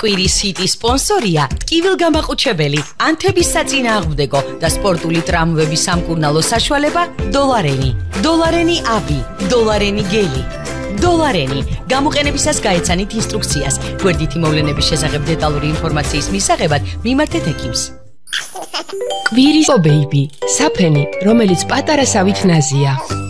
კვირის ჰიტის სპონსორია ტკივილგამაყუჩებელი, ანთების საწინააღმდეგო და სპორტული ტრამვების სამკურნალო საშუალება დოლარენი. დოლარენი აბი, დოლარენი გელი. დოლარენი. გამოყენებისას გაეცანით ინსტრუქციას. გვერდითი მოვლენების შესახებ დეტალური ინფორმაციის მისაღებად მიმართეთ ექიმს. კვირის ბეიბი, საფენი, რომელიც პატარა სავით ნაზია.